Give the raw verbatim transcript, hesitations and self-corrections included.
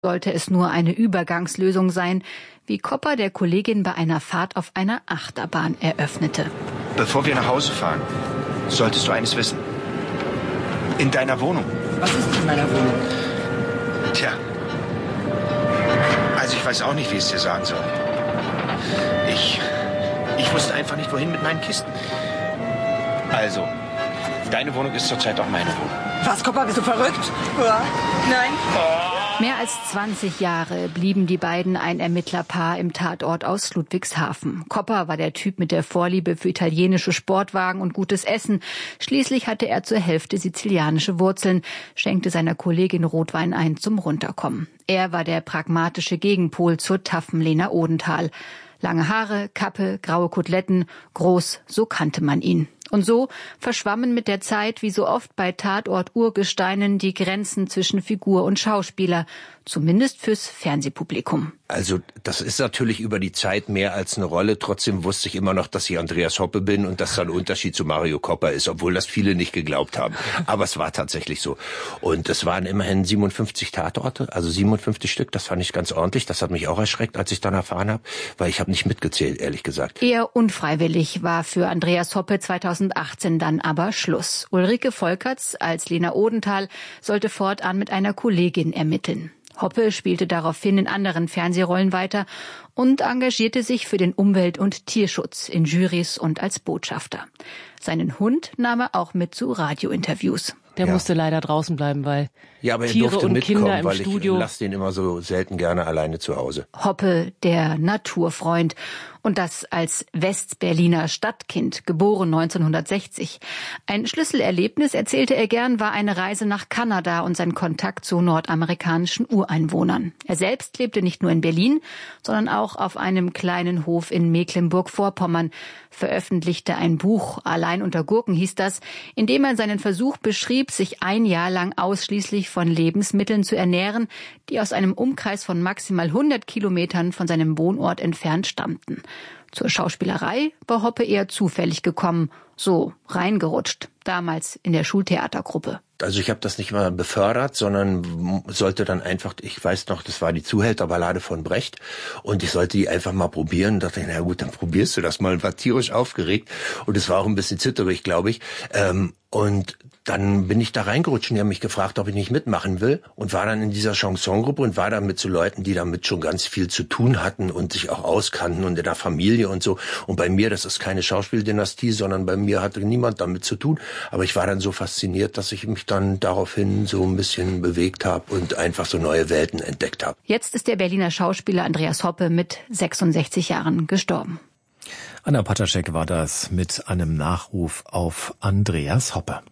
sollte es nur eine Übergangslösung sein, wie Kopper der Kollegin bei einer Fahrt auf einer Achterbahn eröffnete. Bevor wir nach Hause fahren, solltest du eines wissen. In deiner Wohnung. Was ist in meiner Wohnung? Tja. Also ich weiß auch nicht, wie ich es dir sagen soll. Ich... Ich wusste einfach nicht, wohin mit meinen Kisten. Also, deine Wohnung ist zurzeit auch meine Wohnung. Was, Kopper, bist du verrückt? Ja. Nein. Mehr als zwanzig Jahre blieben die beiden ein Ermittlerpaar im Tatort aus Ludwigshafen. Kopper war der Typ mit der Vorliebe für italienische Sportwagen und gutes Essen. Schließlich hatte er zur Hälfte sizilianische Wurzeln, schenkte seiner Kollegin Rotwein ein zum Runterkommen. Er war der pragmatische Gegenpol zur taffen Lena Odenthal. Lange Haare, Kappe, graue Koteletten, groß, so kannte man ihn. Und so verschwammen mit der Zeit, wie so oft bei Tatort-Urgesteinen, die Grenzen zwischen Figur und Schauspieler, zumindest fürs Fernsehpublikum. Also das ist natürlich über die Zeit mehr als eine Rolle. Trotzdem wusste ich immer noch, dass ich Andreas Hoppe bin und dass da ein Unterschied zu Mario Kopper ist, obwohl das viele nicht geglaubt haben. Aber es war tatsächlich so. Und es waren immerhin siebenundfünfzig Tatorte, also siebenundfünfzig Stück. Das fand ich ganz ordentlich. Das hat mich auch erschreckt, als ich dann erfahren habe, weil ich habe nicht mitgezählt, ehrlich gesagt. Eher unfreiwillig war für Andreas Hoppe zweitausendachtzehn dann aber Schluss. Ulrike Volkerts als Lena Odenthal sollte fortan mit einer Kollegin ermitteln. Hoppe spielte daraufhin in anderen Fernsehrollen weiter und engagierte sich für den Umwelt- und Tierschutz in Jurys und als Botschafter. Seinen Hund nahm er auch mit zu Radiointerviews. Der ja. musste leider draußen bleiben, weil ja, aber er Tiere durfte und mitkommen, Kinder im weil Studio. Ich lasse den immer so selten gerne alleine zu Hause. Hoppe, der Naturfreund. Und das als Westberliner Stadtkind, geboren neunzehnhundertsechzig. Ein Schlüsselerlebnis, erzählte er gern, war eine Reise nach Kanada und sein Kontakt zu nordamerikanischen Ureinwohnern. Er selbst lebte nicht nur in Berlin, sondern auch auf einem kleinen Hof in Mecklenburg-Vorpommern, veröffentlichte ein Buch, Allein unter Gurken hieß das, in dem er seinen Versuch beschrieb, sich ein Jahr lang ausschließlich von Lebensmitteln zu ernähren, die aus einem Umkreis von maximal hundert Kilometern von seinem Wohnort entfernt stammten. Zur Schauspielerei war Hoppe eher zufällig gekommen, so reingerutscht, damals in der Schultheatergruppe. Also ich habe das nicht mal befördert, sondern sollte dann einfach, ich weiß noch, das war die Zuhälterballade von Brecht und ich sollte die einfach mal probieren. Und dachte, na gut, dann probierst du das mal und war tierisch aufgeregt und es war auch ein bisschen zitterig, glaube ich. Ähm, und dann bin ich da reingerutscht und die haben mich gefragt, ob ich nicht mitmachen will und war dann in dieser Chansongruppe und war dann mit so Leuten, die damit schon ganz viel zu tun hatten und sich auch auskannten und in der Familie und so. Und bei mir, das ist keine Schauspieldynastie, sondern bei mir hatte niemand damit zu tun. Aber ich war dann so fasziniert, dass ich mich dann daraufhin so ein bisschen bewegt habe und einfach so neue Welten entdeckt habe. Jetzt ist der Berliner Schauspieler Andreas Hoppe mit sechsundsechzig Jahren gestorben. Anna Pataschek war das mit einem Nachruf auf Andreas Hoppe.